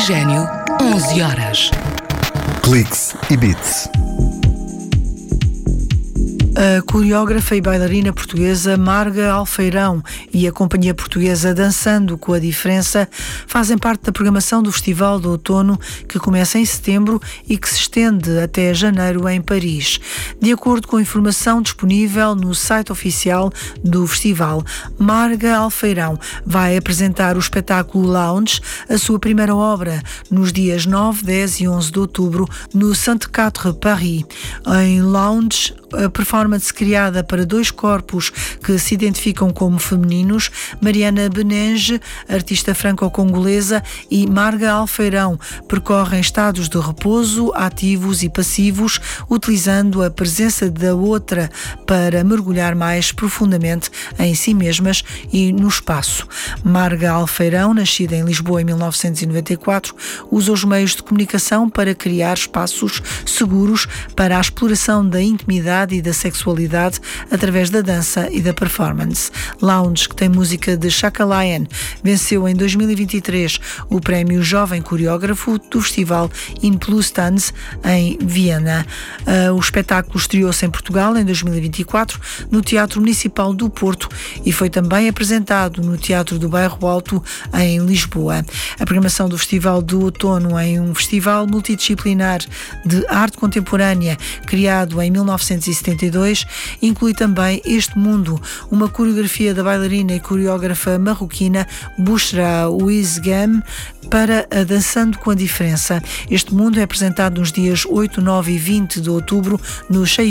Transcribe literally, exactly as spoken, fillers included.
Oxigênio, onze horas. Cliques e Beats. A coreógrafa e bailarina portuguesa Marga Alfeirão e a companhia portuguesa Dançando com a Diferença fazem parte da programação do Festival do Outono, que começa em setembro e que se estende até janeiro em Paris. De acordo com a informação disponível no site oficial do festival, Marga Alfeirão vai apresentar o espetáculo Lounge, a sua primeira obra, nos dias nove, dez e onze de outubro no Centre quatro Paris. Em Lounge, a performance criada para dois corpos que se identificam como femininos, Mariana Benenge, artista franco-congolesa, e Marga Alfeirão, percorrem estados de repouso, ativos e passivos, utilizando a presença da outra para mergulhar mais profundamente em si mesmas e no espaço. Marga Alfeirão, nascida em Lisboa em mil novecentos e noventa e quatro, usa os meios de comunicação para criar espaços seguros para a exploração da intimidade e da sexualidade através da dança e da performance. Lounge, que tem música de Chaka Lion, venceu em dois mil e vinte e três o prémio Jovem Coreógrafo do Festival In Plus Tanz em Viena. Uh, o espetáculo estreou-se em Portugal em dois mil e vinte e quatro no Teatro Municipal do Porto e foi também apresentado no Teatro do Bairro Alto em Lisboa. A programação do Festival do Outono é um festival multidisciplinar de arte contemporânea criado em mil novecentos e setenta e dois, inclui também Este Mundo, uma coreografia da bailarina e coreógrafa marroquina Bushra Ouizghem para a Dançando com a Diferença. Este Mundo é apresentado nos dias oito, nove e vinte de outubro no